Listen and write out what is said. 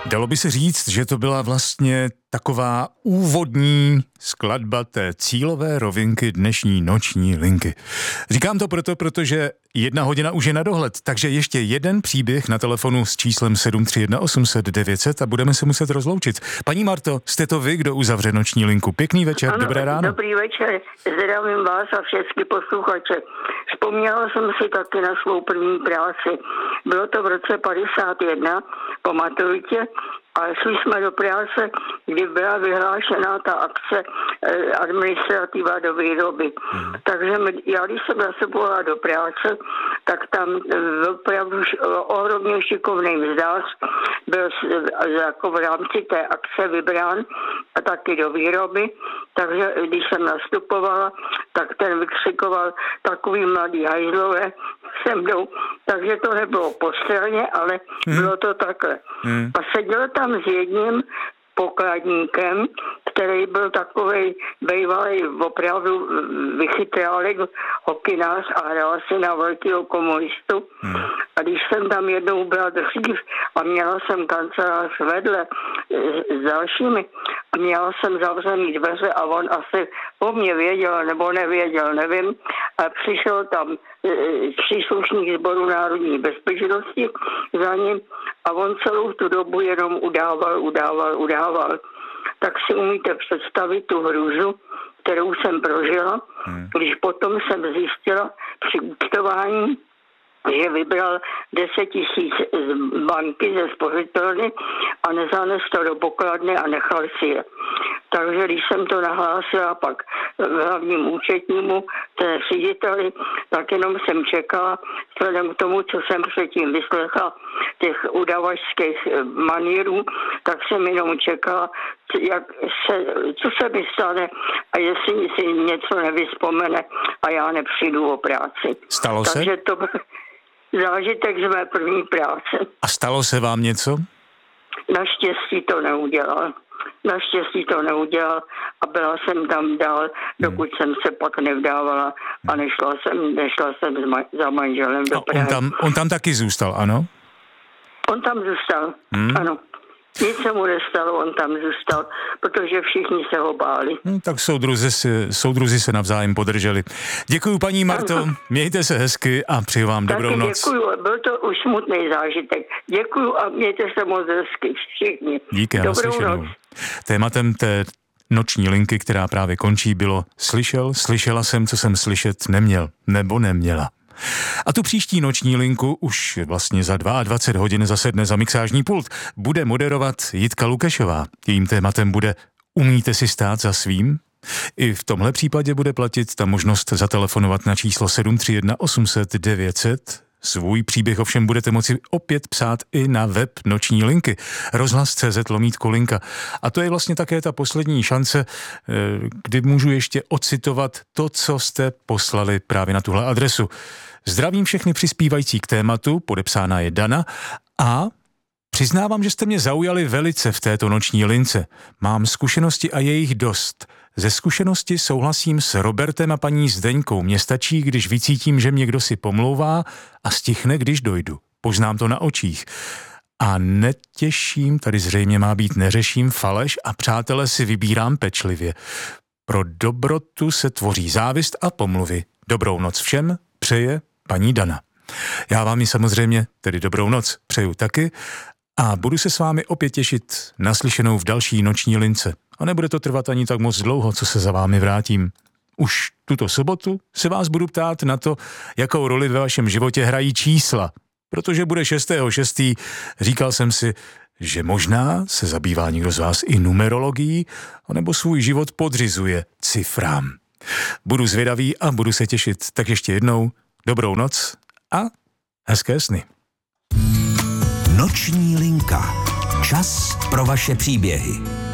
Dalo by se říct, že to byla vlastně taková úvodní skladba té cílové rovinky dnešní noční linky. Říkám to protože 1 hodina už je na dohled, takže ještě jeden příběh na telefonu s číslem 731 800 900 a budeme se muset rozloučit. Paní Marto, jste to vy, kdo uzavře noční linku. Pěkný večer, ano, dobré ráno. Dobrý večer, zdravím vás a všechny posluchače. Vzpomněla jsem si taky na svou první práci. Bylo to v roce 51 po maturitě a šli jsme do práce, kdy byla vyhlášená ta akce administrativa do výroby. Takže já, když jsem nastupovala do práce, tak tam opravdu ohromně šikovný mzdář byl jako v rámci té akce vybrán a taky do výroby. Takže když jsem nastupovala, tak ten vykřikoval takový mladý hajzlové se mnou. Takže to nebylo postranně, ale bylo to takhle. A seděl tam s jedním pokladníkem, který byl takovej bývalý opravdu vychytrálek hokynář a hrál si na velkého komunistu. A když jsem tam jednou byla dřív a měla jsem kancelář vedle s dalšími a měla jsem zavřený dveře a on asi o mě věděl nebo nevěděl, nevím. A přišel tam příslušník Sboru národní bezpečnosti za ním a on celou tu dobu jenom udával. Tak si umíte představit tu hrůzu, kterou jsem prožila, když potom jsem zjistila při účtování, že vybral 10 000 z banky, ze spořitelny a nezanes to do pokladny a nechal si je. Takže když jsem to nahlásila pak hlavním účetnímu, ten řediteli, tak jenom jsem čekala, vzhledem k tomu, co jsem předtím vyslechla, těch udavačských manírů, tak jsem jenom čekala, co se mi stane a jestli si něco nevyspomene a já nepřijdu o práci. Stalo se? Takže to byl zážitek z mé první práce. A stalo se vám něco? Naštěstí to neudělal a byla jsem tam dál, dokud jsem se pak nevdávala a nešla jsem za manželem do Prahy. On tam taky zůstal, ano? On tam zůstal, ano. Nic se mu nestalo, on tam zůstal, protože všichni se ho báli. Tak soudruzi se navzájem podrželi. Děkuju, paní Marto, mějte se hezky a přeju vám dobrou noc. Děkuju, byl to už smutný zážitek. Děkuju a mějte se moc hezky všichni. Díky, dobrou noc. Tématem té noční linky, která právě končí, bylo slyšela jsem, co jsem slyšet neměl nebo neměla. A tu příští noční linku už vlastně za 22 hodin zasedne za mixážní pult. Bude moderovat Jitka Lukešová. Jejím tématem bude Umíte si stát za svým? I v tomhle případě bude platit ta možnost zatelefonovat na číslo 731 800 900. Svůj příběh ovšem budete moci opět psát i na web noční linky. rozhlas.cz/linka. A to je vlastně také ta poslední šance, kdy můžu ještě ocitovat to, co jste poslali právě na tuhle adresu. Zdravím všechny přispívající k tématu, podepsána je Dana a přiznávám, že jste mě zaujali velice v této noční lince. Mám zkušenosti a je jich dost. Ze zkušenosti souhlasím s Robertem a paní Zdeňkou. Mně stačí, když vycítím, že mě kdo si pomlouvá a stichne, když dojdu. Poznám to na očích. A netěším, tady zřejmě má být neřeším faleš a přátele si vybírám pečlivě. Pro dobrotu se tvoří závist a pomluvy. Dobrou noc všem přeje paní Dana. Já vám ji samozřejmě, tedy dobrou noc, přeju taky a budu se s vámi opět těšit naslyšenou v další noční lince. A nebude to trvat ani tak moc dlouho, co se za vámi vrátím. Už tuto sobotu se vás budu ptát na to, jakou roli ve vašem životě hrají čísla. Protože bude 6.6. Říkal jsem si, že možná se zabývá někdo z vás i numerologií, anebo svůj život podřizuje cifrám. Budu zvědavý a budu se těšit. Tak ještě jednou dobrou noc a hezké sny. Noční linka. Čas pro vaše příběhy.